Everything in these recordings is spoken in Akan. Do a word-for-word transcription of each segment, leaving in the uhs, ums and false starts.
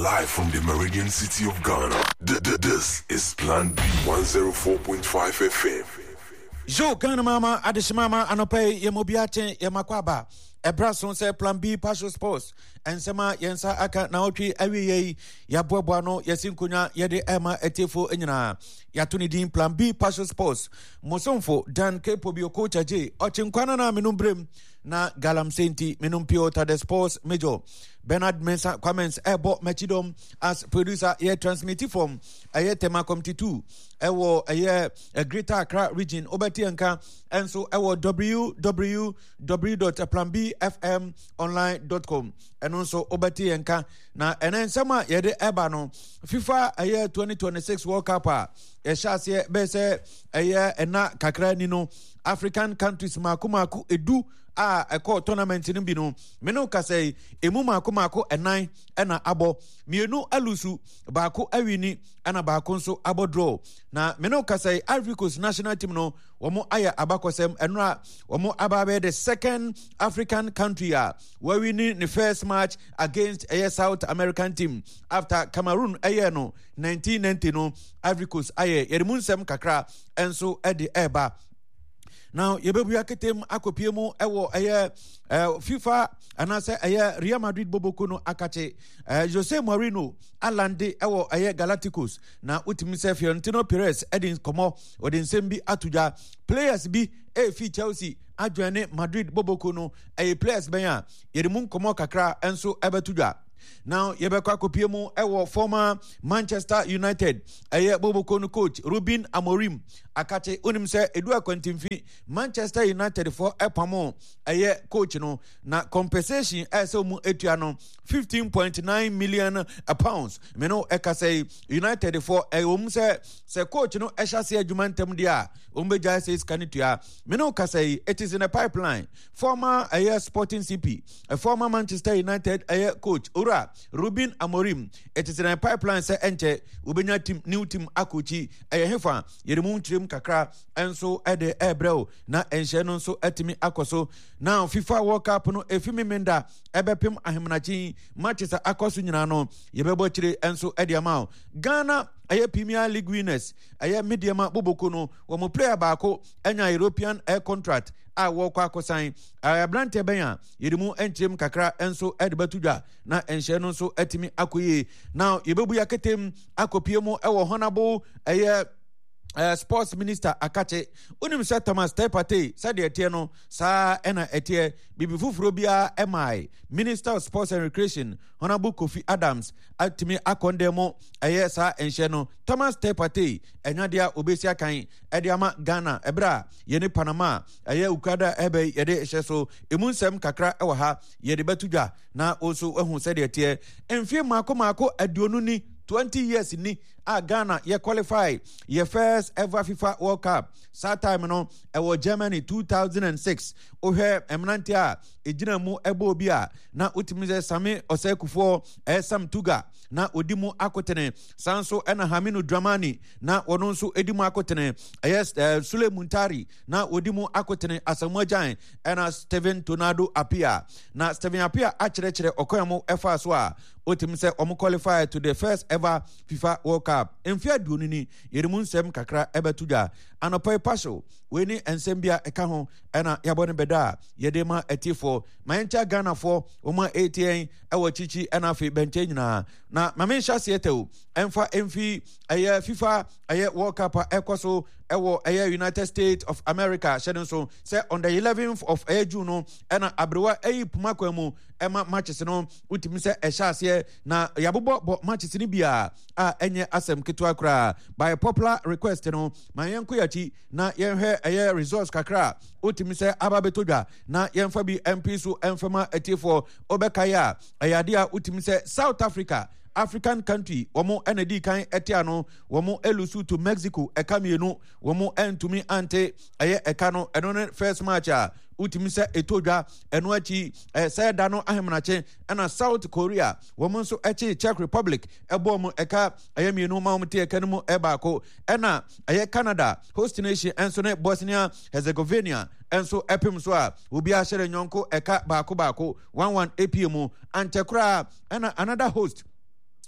Live from the Meridian City of Ghana. This is Plan B one oh four point five F M. Yo, Ghana Mama, Adishimama, Anope, Yemobiate, Yamakwaba. Ebrason say Plan B partial sports and sema yensa aka na otwi awiye ya boaboano yesinkunya yede ema etefo enyina ya tuni din Plan B partial sports mosomfo Dan Kepo bi coach aje ochinkwana na menumbrem na galam senti menumpio tade sports major Bernard Mensa comments ebo mechidom as producer ye transmitted from aye tema committee two ewo aye a Greater Accra region obeti enka enso ewo w w w dot plan b f m online dot com and also obeti enka na enensema yede eba no FIFA aye twenty twenty-six World Cup a yeshase bese aye ena kakra ni no African countries makumaku edu a eko tournament ni bi no me no ka say emu makomako enan ena abo mienu alusu baako awini ana baako nso abo draw na me no ka say Ivory Coast national team no womo aya abakosem enra womo ababe the second African country a we winning the first match against a South American team after Cameroon aye no nineteen ninety no Ivory Coast aye yerimunsem kakra enso e de eba. Now, yebebu yaketem akopiemu ewo eye FIFA anase eye Real Madrid bobokuno akache Jose Mourinho alande ewo eye Galacticos na utimise Fiorentino Perez edin komo odin sembi atuja players bi e fi Chelsea adwane Madrid bobokuno eye players benya yerimun komo kakra enso ebetuja. Now, yebekwa kopiemu ewo former Manchester United eye bobokono coach Ruben Amorim akache unimse edu akwantimfi Manchester United for epamo eye coach no na compensation ese mu etua no fifteen point nine million pounds me no ekase United for ewum se se coach no ehase adwumantem dia ombeja se skanitua me no kase it is in a pipeline. Former eye Sporting C P a former Manchester United eye coach Ura Ruben Amorim it is in a pipeline se enche ubenya team new team akochi eye hefa yerimu ntrim kakra enso ede ebreo na enhye no nso atimi akoso now FIFA World Cup no efimi menda ebepem ahemnachi matches akoso nyina no yebebo chire enso ede amao Ghana aye Premier League winners aye mediama boboko no wo mo player baako enya European air contract a wo kwa kosan abrante benya yerimu entrem kakra enso edebatuja na enhye no nso atimi akoye now yebebu yaketem akopiemu ewo honorable aye Uh, sports minister akache unim se Thomas Tepate said etie no sa ena etie bibi fufuro bia mi Minister of Sports and Recreation Honorable Kofi Adams atimi akondemo eye sa enhye no Thomas Tepate enyadia obesia kan ediama Ghana ebra yene Panama eye ukada ebe yede ehye so emunsem kakra ewa ha yede batudwa na also ehun said etie emfie mako mako aduonu ni twenty years ni a Ghana ye qualify ye first ever FIFA World Cup sa time no e wo Germany two thousand six ohe emnante a ejina mu ebo obi a na utimize Sami Osekufo e Sam Tuga na odimu akotene sanso ena Haminu Dramani na wono nso edimu akotene yes uh, Sule Muntari na odimu akotene Asamoah Gyan ena Steven Tornado Apia na Steven Apia akyerɛkyerɛ okoyamo efa so a otimise omo qualify to the first ever FIFA World Cup emfia duonu ni yerimu nsem kakra ebetuja anopai pasho weni ensembia eka ho ena yabone beda yedema etifo mancha Ghana for oma eighteen ewo chichi ena fi bente nyina na mamensha sieteu emfa emfi eye FIFA eye World Cup ekoso ewo eye United States of America shedon so say on the eleventh of June ena abrewa eyi pumakwemu ema matches no utimi se ehya na yabobo matches ni bia a enye asem ketwa kra by popular request no mayenko yachi na yenhwe eye resource kakra utimi se ababetodwa na yenfa bi M P so emfama etifo obekaya ayade a utimi se South Africa African country womo enedi kan etiano womo elusu to Mexico ekamienu womo entumi ante aye ekano eno first match a utimi se etodwa eno achi eh, sayda no ahemnache ena South Korea womo nso echi Czech Republic ebo mo eka aye mienu ma mo te ekanu ebako ena aye Canada host nation enso ne Bosnia Herzegovina enso epim so a obi a hyere nyonko eka baako baako one one A P M antekura ena another host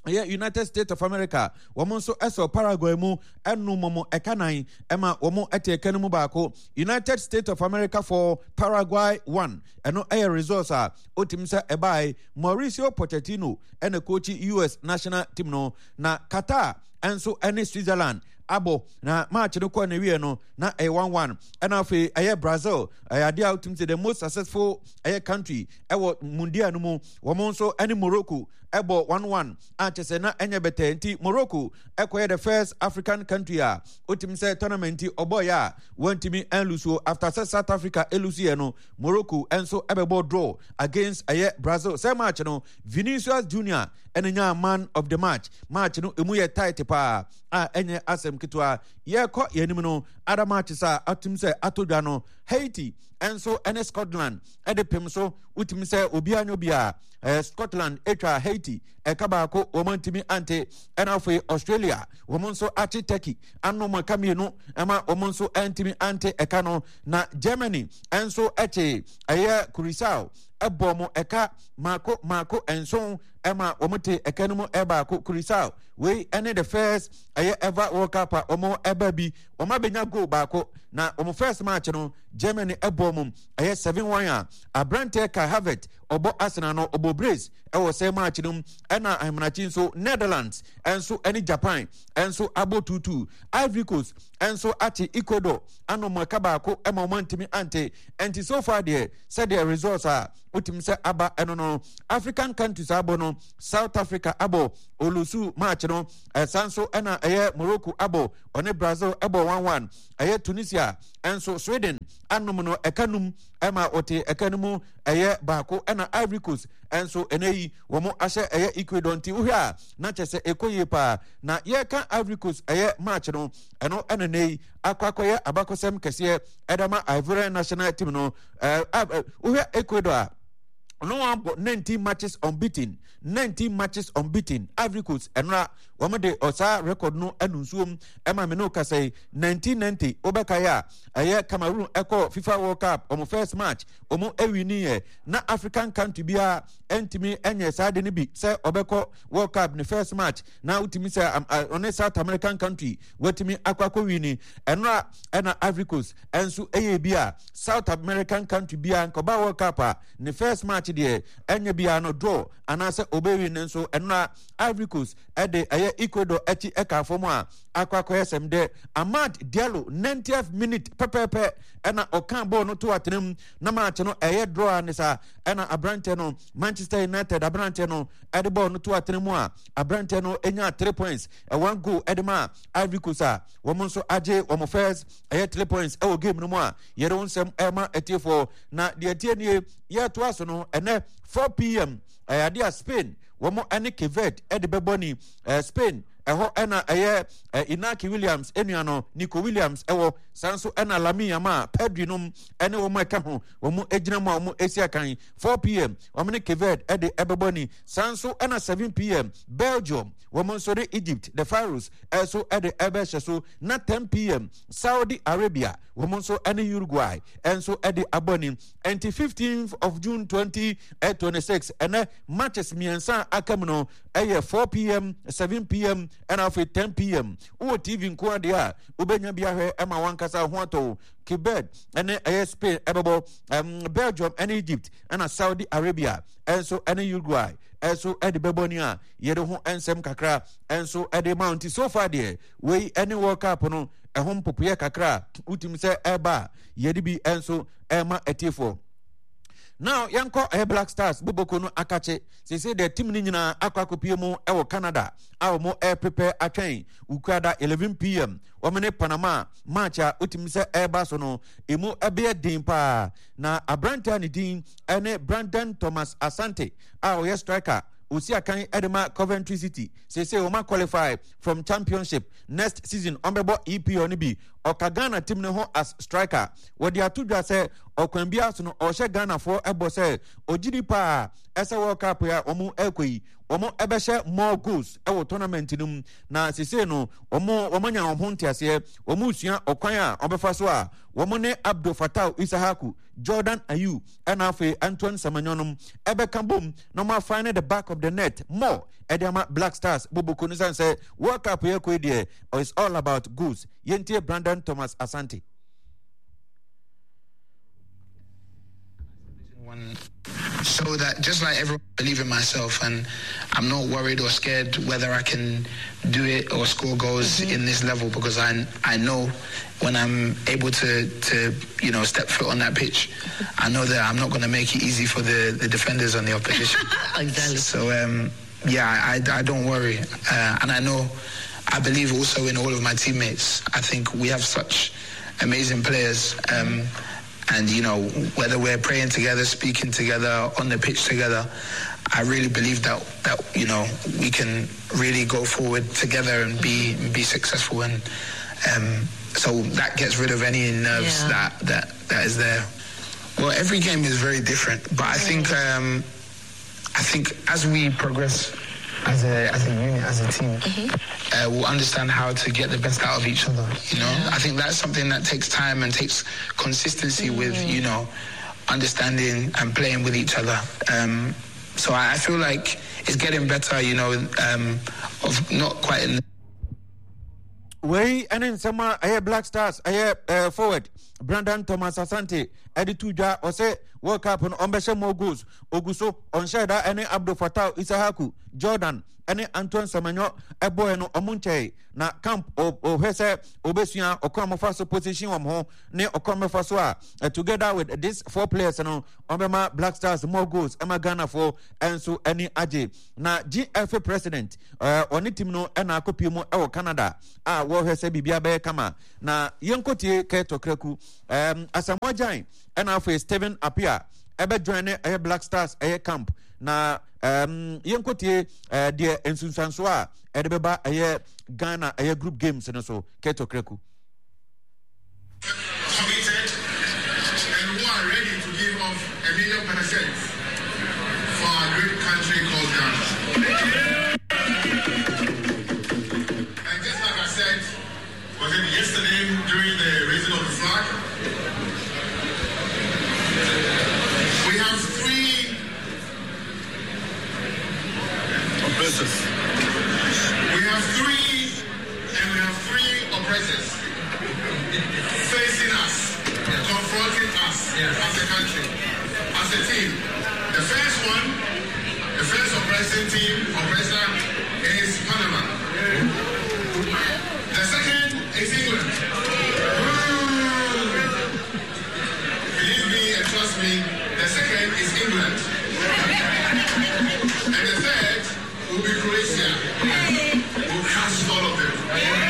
Yeah, United States of America. Woman so eso Paraguay mu enu momo ekanai ema womo ete ekanu mu baako. United States of America for Paraguay one. Eno air resource a otim se ebai Mauricio Pochettino ene coach U S national team no na Qatar enso ene Switzerland. Abo na match no kwa newie no na a one one and afi aye Brazil aye dia utim say the most successful aye country ewo mundia no mu wo monso any Morocco ebo one one anche na enye bete nti Morocco ekoye the first African country a utim say tournament oboya wantimi enluso after South Africa elusi no Morocco enso ebebo draw against aye Brazil say match no Vinicius Junior enenya man of the match match no emu ye tight pa a enye asem kitwa ye ko yenim no other matches a atum say atodwa no Haiti enso ene Scotland edepem so utim say obi anyo bia eh, Scotland etwa Haiti ekaba ko omantimi ante enafo Australia womonso achi Turkey anno makami no ema womonso antimi ante ekano na Germany enso eche aye Curacao ebomo eka mako mako enso ema omote ekanum eba ko Curacao we ene the first aye ever World Cup omo eba bi omo benya goal baako na omo first match no Germany ebomum aye seven one a Abrante Kai Havertz obo Arsenal no obo brace ewo say match no ena amnachi so Netherlands enso ene Japan enso abo two two Ivory Coast enso ati Ecuador ano maka baako ema omantimi ante enti so far there said the results are utim say aba eno no African countries abo no South Africa abo olusu match no sanso ena eye Morocco abo one Brazil abo one one eye Tunisia enso Sweden anum no ekanum ema ote ekanumu eye baako ena Ivory Coast enso eneyi womo ahye eye Ecuador nti uhia na chese ekoye pa na ye kan Ivory Coast eye match no eno ena nei akwakoye abakosem kese edama Ivory national team no uhia Ecuador no one nineteen matches unbeaten nineteen matches unbeaten Ivory Coast enra wamade osa record no anunsuom ema me no kasai nineteen ninety obekaya aye Cameroon eko FIFA World Cup omo first match omo ewini na African country bia entimi enye sade ni bi say obeko World Cup ni first match na utimi say on South American country wetimi akwakọ wini enra ena Ivory Coast enso eye bia South American country bia nkoba World Cup ni first match de enye bia no draw anase obewi nso enra Ivory Coast ede aye Ecuador echi eka fomu a akwakọ esem de Amad Diallo ninetieth minute pepepe ena okan ball no to atenem na match no eye draw anisa ena Abrante no Manchester United Abrante no ede ball no to atenem a Abrante no enya three points e one goal edema Ivory Coast a womo so age womo first eye three points e o game no mu a yere onsem ema etiefo na de etienie ye to aso no ene four p m ade a Spain womo ene Kevet ede beboni Spain eho ena eye Inaki Williams enuano Nico Williams ewo sanso ena Lami Yama Pedri num ene wo meka ho wo mu ejina mu wo esia kan four p m wo ne Kevet ede ebeboni sanso ena seven p m Belgium wo mu sori Egypt the Pharaohs eso ede ebehye so na ten p m Saudi Arabia wo mu so ene Uruguay enso ede aboni and fifteenth of June twenty twenty-six ene matches miensa akamno eye four p m seven p m and after ten p m o T V nko ade a obenya bia hwe ema wankasa ho ato Quebec and uh, Spain ebebo um, Belgium and Egypt and Saudi Arabia and so and Uruguay and so edi bebonia yede ho ensem kakra and so edi mount so far there we any World Cup no e ho popuye kakra utim se eba yede bi and so ema etifo. Now yanko eh, Black Stars boboko no akache say say the team ni nyina akwakopie mu e wo Canada awo mo air prepare atwen ukada eleven p m womene Panama match a utimi se eba so no emu ebe din pa na Abrante ni din ene Brandon Thomas Asante a o striker Osi akan edema Coventry City say say o ma qualify from championship next season ombebo E P O ni bi Okagana team ne ho as striker wodi atudwa say okwambia so no o hye Ghana for ebo say ogidi pa ese World Cup ya omu ekoyi omo ebehye more goals e wo tournament num na sese no omo omanya omo ntiase omo usua okwan a obefa so a womo ne Abdul Fattah Isahaku Jordan Ayew and afi Antoine Samanyonum ebe kambom no ma find the back of the net more Ediama Black Stars Bubu Kunisan say World Cup here kwedie or it's all about goals. Yentie Brandon Thomas Asante. One, so that just like everyone, I believe in myself, and I'm not worried or scared whether I can do it or score goals mm-hmm. in this level, because I I know when I'm able to to you know step foot on that pitch, I know that I'm not going to make it easy for the, the defenders on the opposition. Exactly. So um, yeah, I, I don't worry, uh, and I know I believe also in all of my teammates. I think we have such amazing players. Um, And, you know, whether we're praying together, speaking together, on the pitch together, I really believe that, that you know, we can really go forward together and be be successful. And um, so that gets rid of any nerves yeah. that, that, that is there. Well, every game is very different. But I think, um, I think as we progress as a as a unit, as a team, mm-hmm. uh, we'll understand how to get the best out of each other. You know, yeah. I think that's something that takes time and takes consistency mm-hmm. with you know, understanding and playing with each other. Um, so I, I feel like it's getting better. You know, um, of not quite in. Way and in summer, I Black Stars, I uh, forward Brandon Thomas Asante, Edituja, or say World Cup on Ombesha Mogus, Oguso, on Shada, any Abdul Fatah Isahaku, Jordan, any Antoine Samanyo, Ebo no Omunche, na camp or Hesse, Obesia, or Comofaso position of home, ne or Comofasua, together with these four players, and Obama Black Stars, more goals, Emma Ghana for, and so any Aje. Na G F A president, uh, on it, no, and a copy more, our Canada, ah, war Hesse Bibia Kama, na Yankotie Keto Kreku, um, as a Mojine, and after Steven Apia, ebe join a Black Stars a camp na um yenkotie uh, de ensunsanso a edebeba a Ghana a group games no so Keto Kreku committed and who are ready to give off a million percent for our great country called Ghana. And just like I said, was it yesterday during the raising of the flag? We have three oppressors. We have three, and we have three oppressors facing us, confronting us yeah. as a country, as a team. The first one, the first oppressing team, oppressor, is Panama. The second is England. Believe me and trust me, the second is England. And the third will be Croatia. We'll catch all of them.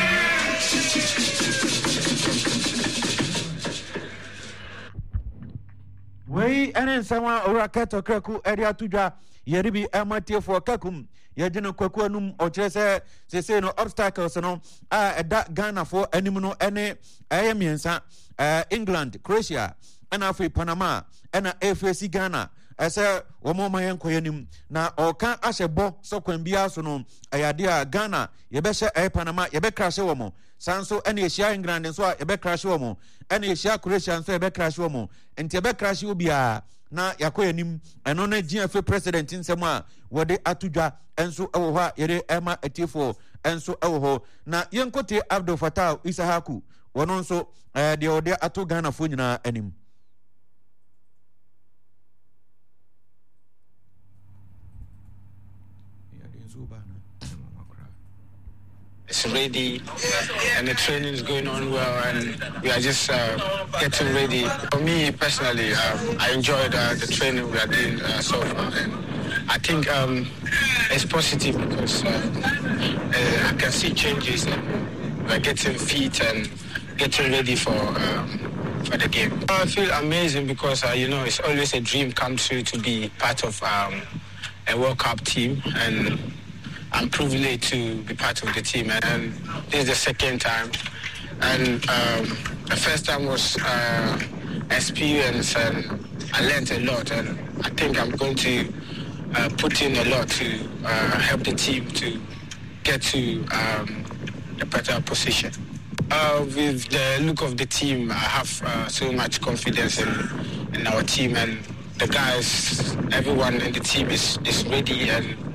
Way and in someone or a Keto Kreku area tuja, Yeribi Amatia for Kakum, Yadino Kwakunum or Chese, they say no obstacles, no, ah, at that Ghana for animal, any Ayamiansa, uh, England, Croatia, and Afi Panama, and a F A C Ghana. I say, Womoma Yankoyanim, na or can't ashe bo, so can be also no, Ayadia Ghana, Yebesha a Panama, Yebe crash womo, Sanso, any Asia England, and so Yebe crash womo, any Asia Croatia, and so Yebe crash womo, and Yebe crash will be a na Yakoyanim, and on a G F A president in Sama, where they atuja, and so Owa, Yere Emma Etifo, and so Oho, na Yankote Abdul Fatah Isahaku, one also, uh, the Ode Atu Ghana Funina enim. It's ready, and the training is going on well, and we are just uh, getting ready. For me personally, um, I enjoyed uh, the training we are doing uh, so far, and I think um, it's positive because uh, uh, I can see changes, and we're getting fit and getting ready for um, for the game. I feel amazing because uh, you know it's always a dream come true to be part of um, a World Cup team, and I'm privileged to be part of the team, and this is the second time. And um, the first time was uh, experience, and I learned a lot. And I think I'm going to uh, put in a lot to uh, help the team to get to um, a better position. Uh, with the look of the team, I have uh, so much confidence in, in our team, and the guys, everyone in the team is, is ready, and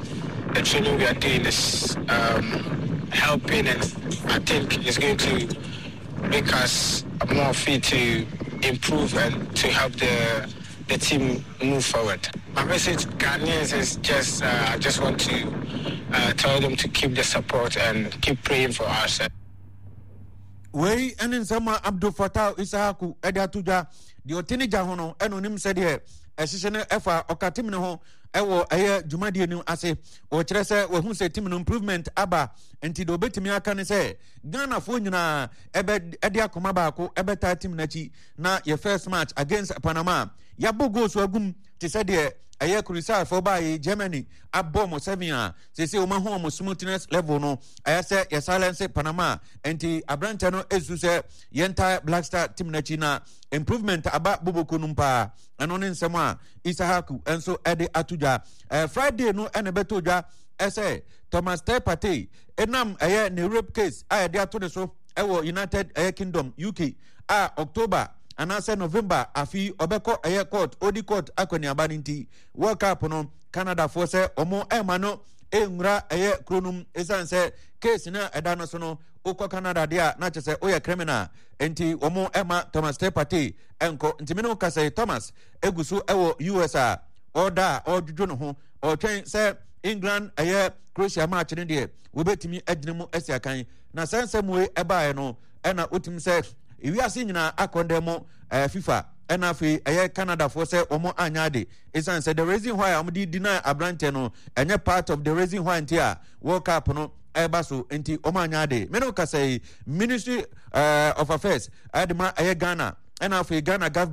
the training we are doing is um, helping, and I think it's going to make us more fit to improve and to help the the team move forward. My message to Ghanaians is just uh, I just want to uh, tell them to keep the support and keep praying for us. Wey enen sama Abdul Fattah Isahaku eda tuja di otini jahono eno nim said here ehihye ne efa okatim ne ho ewo eye dwumadie nu ase o kire se we hu se team no improvement aba enti do betimi aka ne se Ghana fo nyina ebe ede akoma ba ko ebe ta team na chi na your first match against Panama ya bogo so agum ti said here eye kurisa for by Germany abom seven a se se o ma ho mo smoothness level no eye se ye silence Panama enti abrante no ezu se yenta Black Star team na chi na improvement aba boboko numpa eno ne nsem a Isahaku enso ede atuja uh, Friday no ene beto dwa ese Thomas Partey enam eye ne rape case a ede ato de so ewo United uh, Kingdom U K a October anase November afi obeko eye court odi court akwani abaninti World Cup no Canada for se omo ema no enwura eye kronum esanse case na eda no so no ukọ Canada dia na chese oye criminal enti omo ema Thomas Partey enko ntimi no kase Thomas egusu ewo U S A order ojuju no ho o twen se England eye Croatia match ne de wo betimi agine mu asiakan na sense mu eba no ena otim se ewiase nyina akondemo FIFA ena fi eye Canada for say omo anyade isan say the reason why am di deny abrante no enye part of the reason why ntia World Cup no eba so enti omo anyade me no ka say Ministry uh, of Affairs adema eye Ghana ena fi Ghana government